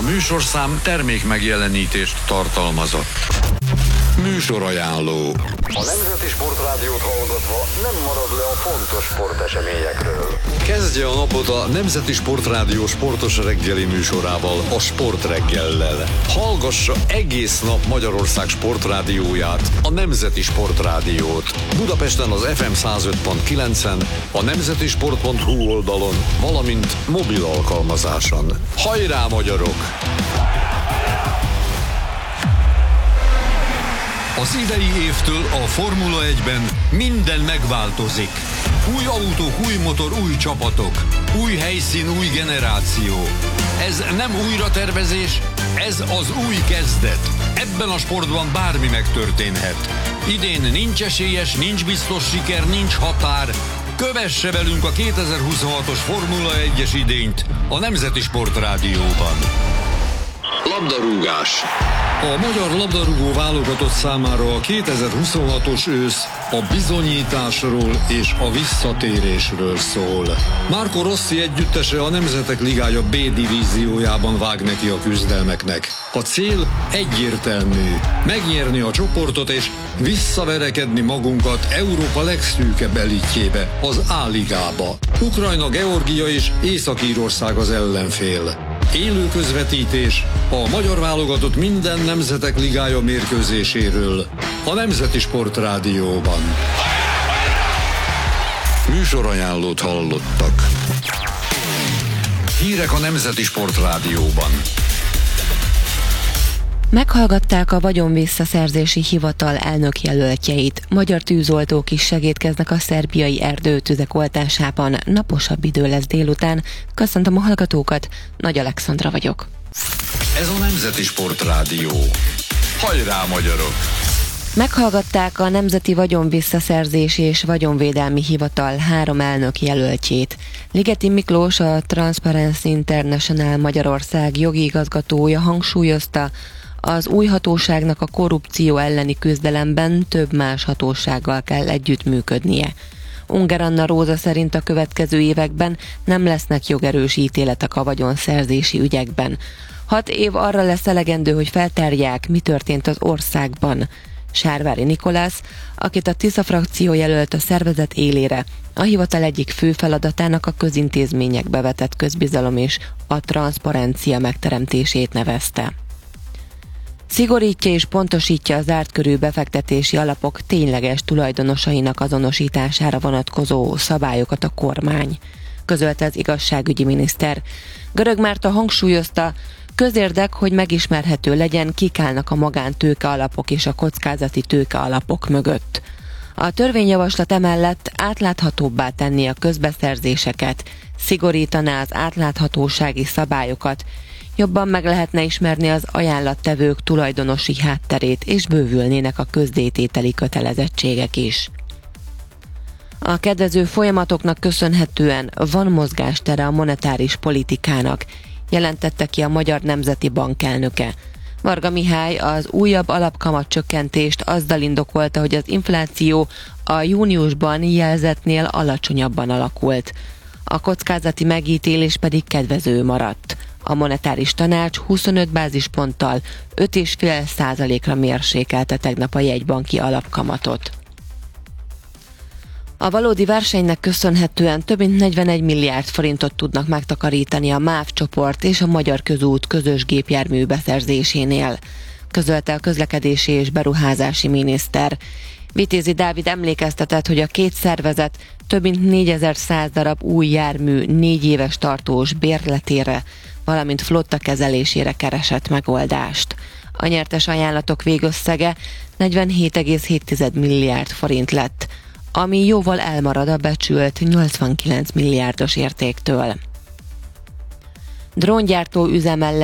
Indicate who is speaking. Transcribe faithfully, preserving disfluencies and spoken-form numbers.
Speaker 1: műsorszám termék megjelenítést tartalmazott. Műsorajánló.
Speaker 2: A Nemzeti Sportrádiót hallgatva nem marad le a fontos sporteseményekről.
Speaker 1: Kezdje a napot a Nemzeti Sportrádió sportos reggeli műsorával, a Sportreggellel. Hallgassa egész nap Magyarország sportrádióját, a Nemzeti Sportrádiót. Budapesten az ef em száz öt pont kilencen, a nemzetisport pont hu oldalon, valamint mobil alkalmazáson. Hajrá, magyarok!
Speaker 3: Az idei évtől a Formula egyben minden megváltozik. Új autók, új motor, új csapatok. Új helyszín, új generáció. Ez nem újratervezés, ez az új kezdet. Ebben a sportban bármi megtörténhet. Idén nincs esélyes, nincs biztos siker, nincs határ. Kövesse velünk a kétezer-huszonhatos Formula egyes idényt a Nemzeti Sportrádióban.
Speaker 1: Labdarúgás.
Speaker 3: A magyar labdarúgó válogatott számára a kétezer-huszonhatos ősz a bizonyításról és a visszatérésről szól. Marco Rossi együttese a Nemzetek Ligája B divíziójában vág neki a küzdelmeknek. A cél egyértelmű: megnyerni a csoportot és visszaverekedni magunkat Európa legszűkebb elitjébe, az A-ligába. Ukrajna, Georgia és Észak-Írország az ellenfél. Élő közvetítés a magyar válogatott minden Nemzetek Ligája mérkőzéséről a Nemzeti Sportrádióban.
Speaker 1: Műsorajánlót hallottak. Hírek a Nemzeti Sportrádióban.
Speaker 4: Meghallgatták a vagyonvisszaszerzési hivatal elnökjelöltjeit. Magyar tűzoltók is segédkeznek a szerbiai erdőtüzek oltásában. Naposabb idő lesz délután. Köszöntöm a hallgatókat, Nagy Alexandra vagyok.
Speaker 1: Ez a Nemzeti Sportrádió. Hajrá, magyarok!
Speaker 4: Meghallgatták a Nemzeti Vagyonvisszaszerzési és Vagyonvédelmi Hivatal három elnök jelöltjét. Ligeti Miklós, a Transparency International Magyarország jogi igazgatója hangsúlyozta, az új hatóságnak a korrupció elleni küzdelemben több más hatósággal kell együttműködnie. Unger Anna Róza szerint a következő években nem lesznek jogerős ítéletek a vagyonszerzési ügyekben. Hat év arra lesz elegendő, hogy feltárják, mi történt az országban. Sárvári Nikolász, akit a Tisza frakció jelölt a szervezet élére, a hivatal egyik fő feladatának a közintézményekbe vetett közbizalom és a transzparencia megteremtését nevezte. Szigorítja és pontosítja a zárt körű befektetési alapok tényleges tulajdonosainak azonosítására vonatkozó szabályokat a kormány, közölte az igazságügyi miniszter. Görög Márta hangsúlyozta, közérdek, hogy megismerhető legyen, kik állnak a magántőke alapok és a kockázati tőke alapok mögött. A törvényjavaslat emellett átláthatóbbá tenni a közbeszerzéseket, szigorítaná az átláthatósági szabályokat, jobban meg lehetne ismerni az ajánlattevők tulajdonosi hátterét, és bővülnének a közzétételi kötelezettségek is. A kedvező folyamatoknak köszönhetően van mozgástere a monetáris politikának, jelentette ki a Magyar Nemzeti Bank elnöke. Varga Mihály az újabb alapkamatcsökkentést azzal indokolta, hogy az infláció a júniusban jelzettnél alacsonyabban alakult. A kockázati megítélés pedig kedvező maradt. A monetáris tanács huszonöt bázisponttal öt egész öt százalékra mérsékelte tegnap a jegybanki alapkamatot. A valódi versenynek köszönhetően több mint negyvenegy milliárd forintot tudnak megtakarítani a MÁV csoport és a Magyar Közút közös gépjármű beszerzésénél, közölte a közlekedési és beruházási miniszter. Vitézi Dávid emlékeztetett, hogy a két szervezet több mint négyezer-száz darab új jármű négy éves tartós bérletére, valamint flotta kezelésére keresett megoldást. A nyertes ajánlatok végösszege negyvenhét egész hét milliárd forint lett, ami jóval elmarad a becsült nyolcvankilenc milliárdos értéktől. Dróngyártó üzemel